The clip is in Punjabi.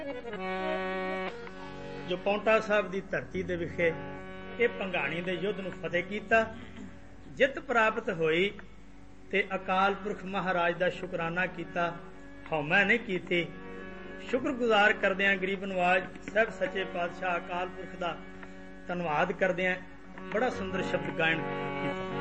ਜੋ ਪੌਂਟਾ ਸਾਹਿਬ ਦੀ ਧਰਤੀ ਦੇ ਵਿਖੇ ਇਹ ਭੰਗਾਣੀ ਦੇ ਯੁੱਧ ਨੂੰ ਫਤਿਹ ਕੀਤਾ, ਜਿੱਤ ਪ੍ਰਾਪਤ ਹੋਈ ਤੇ ਅਕਾਲ ਪੁਰਖ ਮਹਾਰਾਜ ਦਾ ਸ਼ੁਕਰਾਨਾ ਕੀਤਾ, ਹਉਮੈ ਨਹੀਂ ਕੀਤੀ। ਸ਼ੁਕਰਗੁਜ਼ਾਰ ਕਰਦਿਆਂ ਗਰੀਬ ਨਵਾਜ ਸਾਹਿਬ ਸੱਚੇ ਪਾਤਸ਼ਾਹ ਅਕਾਲ ਪੁਰਖ ਦਾ ਧੰਨਵਾਦ ਕਰਦਿਆਂ ਬੜਾ ਸੁੰਦਰ ਸ਼ਬਦ ਗਾਇਨ ਕੀਤਾ।